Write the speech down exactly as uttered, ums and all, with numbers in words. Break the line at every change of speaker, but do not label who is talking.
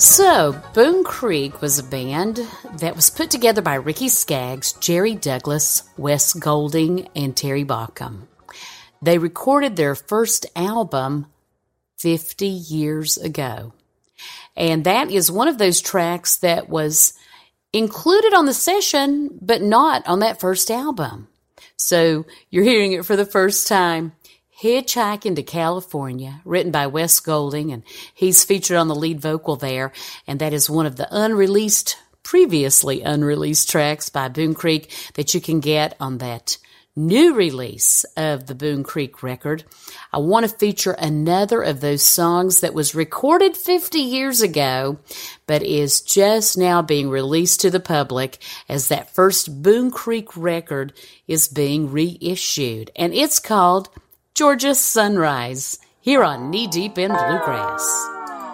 So, Boone Creek was a band that was put together by Ricky Skaggs, Jerry Douglas, Wes Golding, and Terry Baucom. They recorded their first album fifty years ago. And that is one of those tracks that was included on the session, but not on that first album. So, you're hearing it for the first time. Hitchhiking to California, written by Wes Golding, and he's featured on the lead vocal there, and that is one of the unreleased, previously unreleased tracks by Boone Creek that you can get on that new release of the Boone Creek record. I want to feature another of those songs that was recorded fifty years ago, but is just now being released to the public as that first Boone Creek record is being reissued, and it's called Georgia Sunrise, here on Knee Deep in Bluegrass.